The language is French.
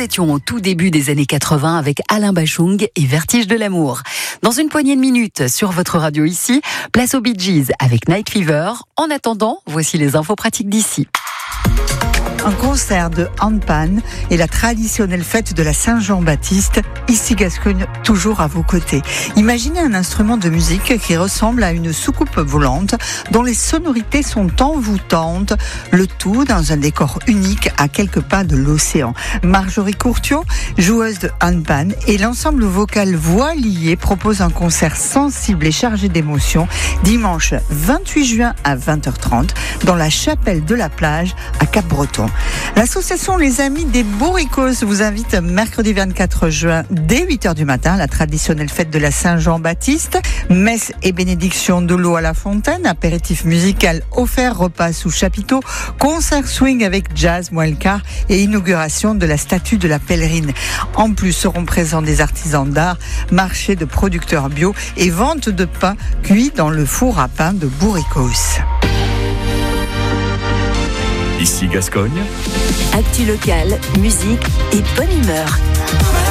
étions au tout début des années 80 avec Alain Bachung et Vertige de l'amour. Dans une poignée de minutes sur votre radio ici, place aux Bee Gees avec Night Fever. En attendant, voici les infos pratiques d'ici. Un concert de handpan et la traditionnelle fête de la Saint-Jean-Baptiste, ici Gascogne, toujours à vos côtés. Imaginez un instrument de musique qui ressemble à une soucoupe volante dont les sonorités sont envoûtantes, le tout dans un décor unique à quelques pas de l'océan. Marjorie Courtiot, joueuse de handpan, et l'ensemble vocal Voix liée propose un concert sensible et chargé d'émotions dimanche 28 juin à 20h30 dans la chapelle de la plage à Cap-Breton. L'association Les Amis des Bourricos vous invite mercredi 24 juin dès 8h du matin à la traditionnelle fête de la Saint-Jean-Baptiste. Messe et bénédiction de l'eau à la fontaine, apéritif musical offert, repas sous chapiteau, concert swing avec jazz, moelcar et inauguration de la statue de la pèlerine. En plus seront présents des artisans d'art, marché de producteurs bio et vente de pain cuit dans le four à pain de Bourricos. Ici Gascogne. Actu local, musique et bonne humeur.